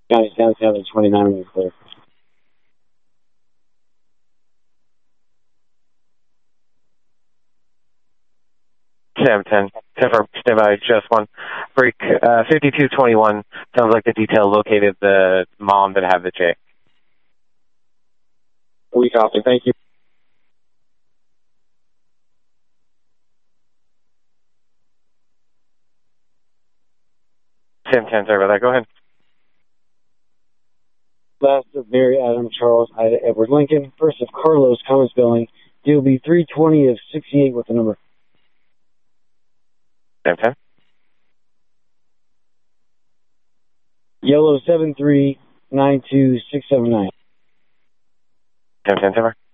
County downtown at 29 minutes clear. Sam 10, confirm, stand by, just one. Break 5221, sounds like the detail located the mom that had the J. We copy, thank you. Sam 10, sorry about that, go ahead. Last of Mary Adam Charles Ida Edward Lincoln. First of Carlos Common Spelling. DOB 320 of 68 with the number. Sam 10. Yellow 7392679. Sam 10,